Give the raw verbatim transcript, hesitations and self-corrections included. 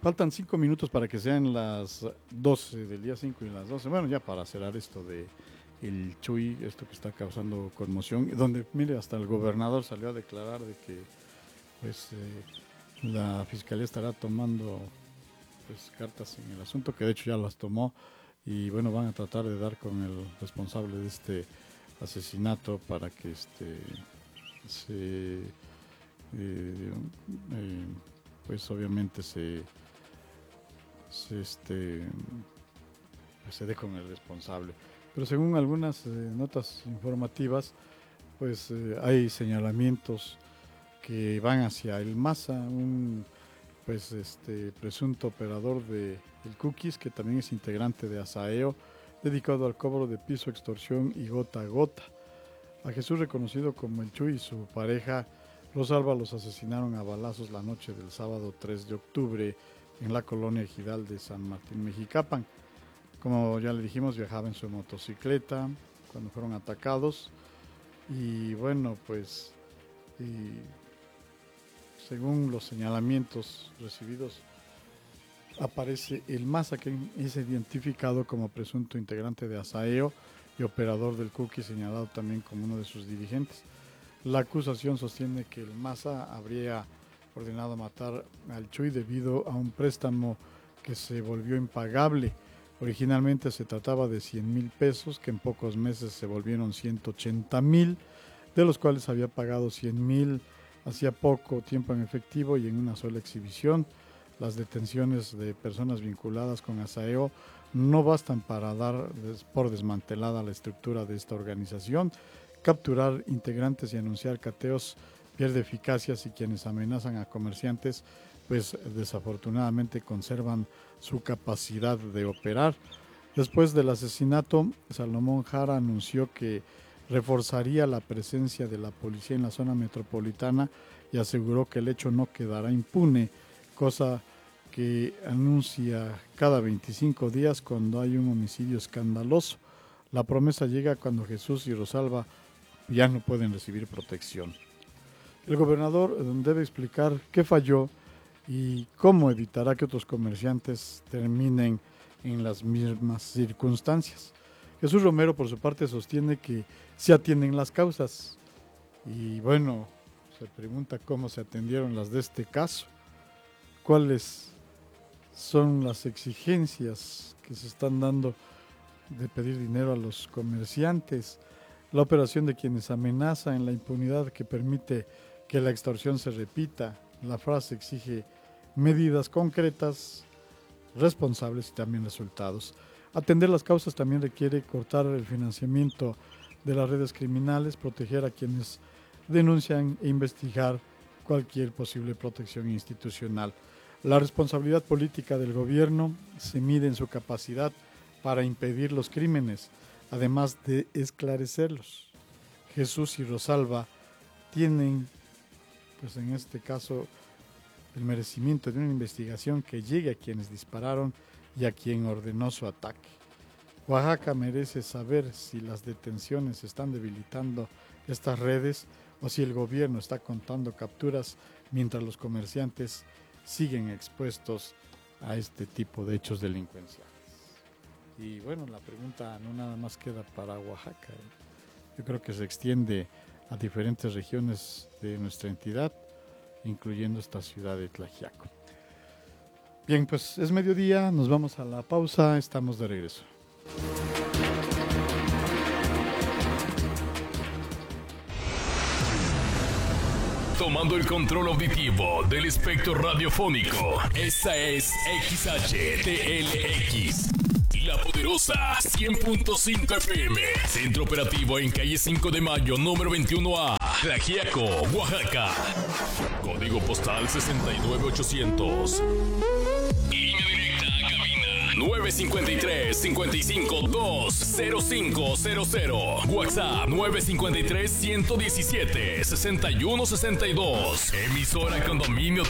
Faltan cinco minutos para que sean las doce del día cinco y las doce. Bueno, ya para cerrar esto de el Chuy, esto que está causando conmoción, donde, mire, hasta el gobernador salió a declarar de que pues eh, la fiscalía estará tomando pues cartas en el asunto, que de hecho ya las tomó, y bueno, van a tratar de dar con el responsable de este asesinato para que este se eh, eh, pues obviamente se se este pues se dé con el responsable. Pero según algunas eh, notas informativas, pues eh, hay señalamientos que van hacia el Maza, un pues este presunto operador de el Cookies, que también es integrante de Asaeo, dedicado al cobro de piso, extorsión y gota a gota. A Jesús, reconocido como el Chuy, y su pareja Rosalba los asesinaron a balazos la noche del sábado tres de octubre en la colonia ejidal de San Martín Mexicapan. Como ya le dijimos, viajaba en su motocicleta cuando fueron atacados, y bueno, pues y según los señalamientos recibidos, aparece el Maza, que es identificado como presunto integrante de Asaeo y operador del Cookie, señalado también como uno de sus dirigentes. La acusación sostiene que el Maza habría ordenado matar al Chuy debido a un préstamo que se volvió impagable. Originalmente se trataba de cien mil pesos, que en pocos meses se volvieron ciento ochenta mil, de los cuales había pagado cien mil hacía poco tiempo en efectivo y en una sola exhibición. Las detenciones de personas vinculadas con Asaeo no bastan para dar por desmantelada la estructura de esta organización. Capturar integrantes y anunciar cateos pierde eficacia si quienes amenazan a comerciantes pues desafortunadamente conservan su capacidad de operar. Después del asesinato, Salomón Jara anunció que reforzaría la presencia de la policía en la zona metropolitana y aseguró que el hecho no quedará impune, cosa que anuncia cada veinticinco días cuando hay un homicidio escandaloso. La promesa llega cuando Jesús y Rosalba ya no pueden recibir protección. El gobernador debe explicar qué falló y cómo evitará que otros comerciantes terminen en las mismas circunstancias. Jesús Romero, por su parte, sostiene que se atienden las causas. Y bueno, se pregunta cómo se atendieron las de este caso. ¿Cuáles son las exigencias que se están dando de pedir dinero a los comerciantes? La operación de quienes amenazan, la impunidad que permite que la extorsión se repita. La frase exige medidas concretas, responsables y también resultados. Atender las causas también requiere cortar el financiamiento de las redes criminales, proteger a quienes denuncian e investigar cualquier posible protección institucional. La responsabilidad política del gobierno se mide en su capacidad para impedir los crímenes, además de esclarecerlos. Jesús y Rosalba tienen, pues en este caso, el merecimiento de una investigación que llegue a quienes dispararon y a quien ordenó su ataque. Oaxaca merece saber si las detenciones están debilitando estas redes o si el gobierno está contando capturas mientras los comerciantes siguen expuestos a este tipo de hechos delincuenciales. Y bueno, la pregunta no nada más queda para Oaxaca. Yo creo que se extiende a diferentes regiones de nuestra entidad, incluyendo esta ciudad de Tlaxiaco. Bien, pues es mediodía, nos vamos a la pausa, estamos de regreso. Tomando el control auditivo del espectro radiofónico, esta es X H T L X, La Poderosa cien punto cinco F M, centro operativo en calle cinco de mayo, número veintiuno A, Tlaxiaco, Oaxaca. Código postal sesenta y nueve ochocientos. Línea directa a cabina nueve cinco tres, cinco cinco dos, cero cinco cero cero. WhatsApp nueve cinco tres, uno uno siete, seis uno seis dos. Emisora Condominio